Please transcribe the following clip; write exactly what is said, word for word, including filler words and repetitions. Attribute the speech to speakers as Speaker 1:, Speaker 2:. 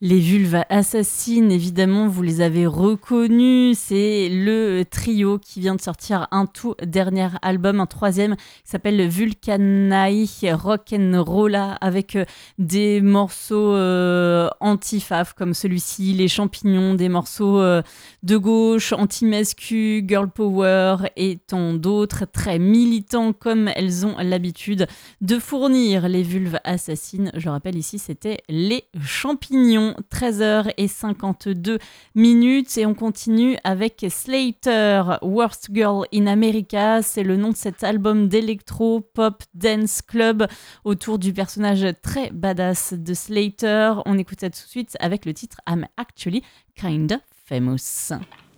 Speaker 1: Les Vulves Assassines, évidemment, vous les avez reconnus. C'est le trio qui vient de sortir un tout dernier album, un troisième, qui s'appelle Vulcanae Rock'n'Rolla, avec des morceaux euh, anti-faf comme celui-ci, Les Champignons, des morceaux euh, de gauche, anti-mescu, girl power et tant d'autres, très militants comme elles ont l'habitude de fournir. Les Vulves Assassines, je le rappelle ici, c'était Les Champignons. treize heures cinquante-deux minutes et on continue avec Slater, Worst Girl in America. C'est le nom de cet album d'électro pop dance club autour du personnage très badass de Slater. On écoute ça tout de suite avec le titre I'm Actually Kinda Famous.